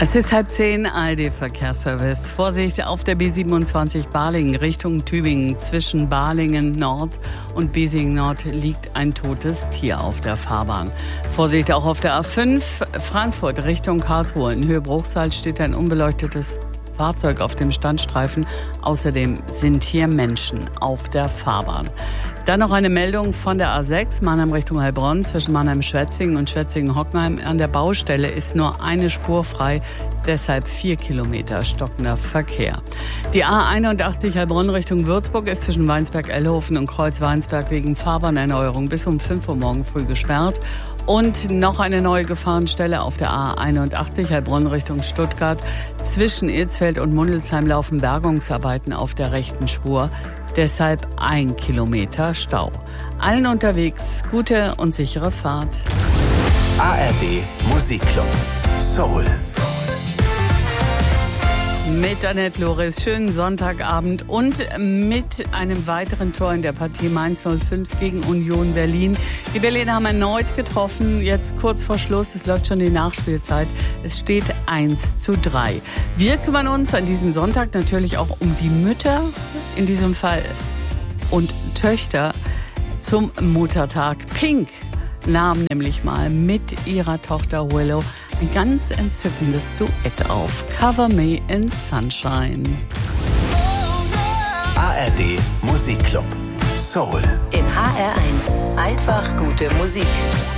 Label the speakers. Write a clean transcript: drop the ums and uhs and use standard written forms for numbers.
Speaker 1: Es ist 9:30, ARD-Verkehrsservice. Vorsicht auf der B27 Balingen Richtung Tübingen. Zwischen Balingen Nord und Besingen Nord liegt ein totes Tier auf der Fahrbahn. Vorsicht auch auf der A5 Frankfurt Richtung Karlsruhe. In Höhe Bruchsal steht ein unbeleuchtetes Fahrzeug auf dem Standstreifen. Außerdem sind hier Menschen auf der Fahrbahn. Dann noch eine Meldung von der A6 Mannheim Richtung Heilbronn zwischen Mannheim-Schwetzingen und Schwetzingen-Hockenheim. An der Baustelle ist nur eine Spur frei, deshalb 4 Kilometer stockender Verkehr. Die A81 Heilbronn Richtung Würzburg ist zwischen Weinsberg-Ellhofen und Kreuz-Weinsberg wegen Fahrbahnerneuerung bis um 5 Uhr morgen früh gesperrt. Und noch eine neue Gefahrenstelle auf der A81 Heilbronn Richtung Stuttgart. Zwischen Ilsfeld und Mundelsheim laufen Bergungsarbeiten auf der rechten Spur. Deshalb 1 Kilometer Stau. Allen unterwegs gute und sichere Fahrt.
Speaker 2: ARD Musikclub Soul.
Speaker 1: Mit Annette Loris, schönen Sonntagabend und mit einem weiteren Tor in der Partie Mainz 05 gegen Union Berlin. Die Berliner haben erneut getroffen, jetzt kurz vor Schluss, es läuft schon die Nachspielzeit. Es steht 1:3. Wir kümmern uns an diesem Sonntag natürlich auch um die Mütter, in diesem Fall, und Töchter zum Muttertag. Pink nahm nämlich mal mit ihrer Tochter Willow ein ganz entzückendes Duett auf. Cover Me in Sunshine.
Speaker 2: ARD Musikclub Soul.
Speaker 3: In HR1 einfach gute Musik.